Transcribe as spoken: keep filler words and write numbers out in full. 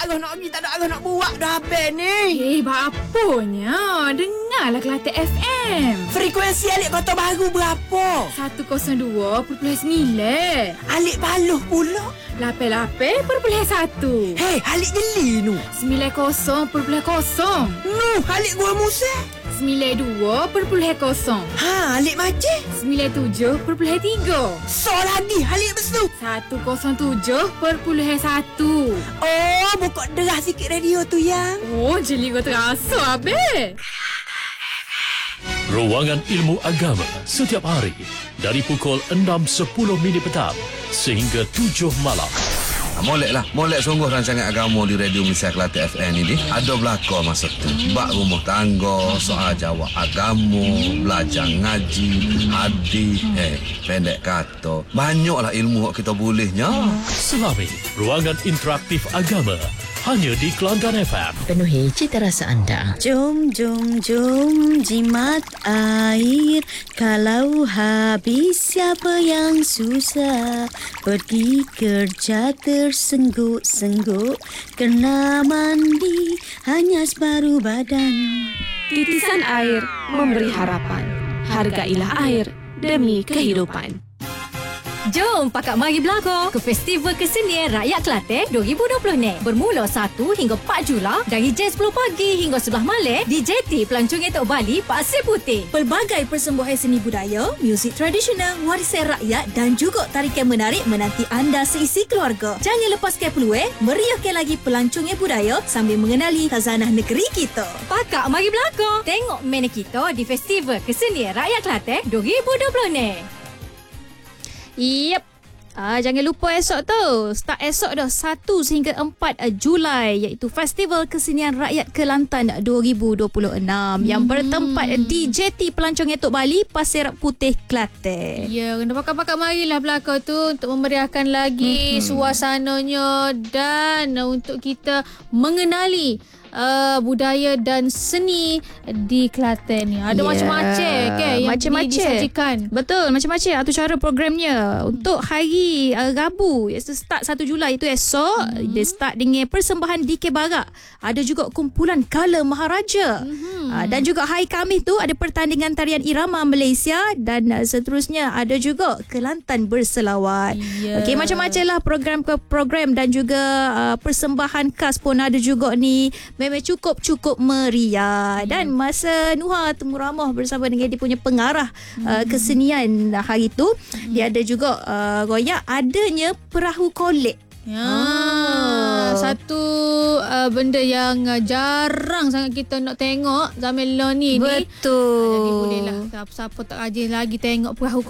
arah nak pergi, tak ada arah nak buat dah habis ni. Eh, bapanya. Dengarlah Kelantan F M. Frekuensi Alik Kota Baru berapa? seratus dua perpuluhan sembilan. Alik Paloh pula. lapan lapan perpuluhan satu. Hei, Alik Geli nu. sembilan kosong perpuluhan kosong. Nu, Alik Gua Musa. sembilan dua perpuluhan kosong. Ha, Alik Maceh. sembilan tujuh perpuluhan tiga. So lagi, Alik Besu. seratus tujuh perpuluhan satu. Oh, buka derah sikit radio tu yang. Oh, jeli kau terasa habis. Ruangan Ilmu Agama setiap hari dari pukul enam sepuluh minit petang sehingga tujuh malam. Molek lah, molek sungguh rancangan agama di Radio Malaysia Kelantan F M ini. Ada belakang masa tu. Bak rumah tangga, soal jawab agama, belajar ngaji, hadis, eh, pendek kata. Banyaklah ilmu yang kita bolehnya. Selami Ruangan Interaktif Agama hanya di Kelantan F M. Penuhi cita rasa anda. Jom, jom, jom jimat air. Kalau habis siapa yang susah, pergi kerja tersengguk-sengguk, kena mandi hanya separuh badan. Titisan air memberi harapan. Hargailah air demi kehidupan. Jom pakak mari belakang ke Festival Kesenian Rakyat Kelantan dua ribu dua puluh ni. Bermula satu hingga empat Julai dari jam sepuluh pagi hingga sebelas malam di J T Pelancong Etok Bali, Pasir Putih. Pelbagai persembahan seni budaya, muzik tradisional, warisan rakyat dan juga tarikan menarik menanti anda seisi keluarga. Jangan lepaskan peluang meriahkan lagi pelancongnya budaya sambil mengenali khazanah negeri kita. Pakak mari belakang. Tengok mana kita di Festival Kesenian Rakyat Kelantan dua ribu dua puluh ni. Yep. Ah, jangan lupa esok tu. Start esok dah satu sehingga empat Julai iaitu Festival Kesenian Rakyat Kelantan dua ribu dua puluh enam hmm. yang bertempat di J T Pelancong Etok Bali, Pasir Putih, Kelantan. Ya, kena pakar-pakar marilah belakang tu untuk memeriahkan lagi hmm. suasananya dan untuk kita mengenali Uh, budaya dan seni di Kelantan ni. Ada yeah. macam-macam kan yang macam-macam disajikan. Betul, macam-macam atur cara programnya. Untuk hari uh, Rabu iaitu start satu Julai itu esok, mm-hmm. dia start dengan persembahan D K Barak. Ada juga kumpulan Kala Maharaja. Mm-hmm. Uh, dan juga hari Khamis tu ada pertandingan tarian irama Malaysia dan uh, seterusnya ada juga Kelantan berselawat. Yeah. Okey, macam-macam lah program-program dan juga uh, persembahan khas pun ada juga ni. Memang cukup-cukup meriah. Dan masa Nuha temu ramah bersama dengan dia punya pengarah hmm. uh, kesenian hari tu, hmm. dia ada juga uh, royak adanya perahu kolek. Ya, oh. Satu uh, benda yang uh, jarang sangat kita nak tengok zaman lo ni. Betul. Jadi bolehlah siapa-siapa tak rajin lagi tengok perahu